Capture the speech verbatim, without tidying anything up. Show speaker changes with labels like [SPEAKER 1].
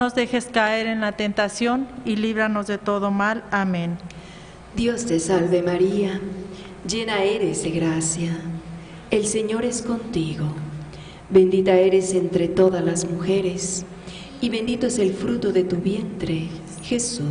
[SPEAKER 1] No nos dejes caer en la tentación y líbranos de todo mal. Amén.
[SPEAKER 2] Dios te salve María, llena eres de gracia, el Señor es contigo. Bendita eres entre todas las mujeres, y bendito es el fruto de tu vientre, Jesús.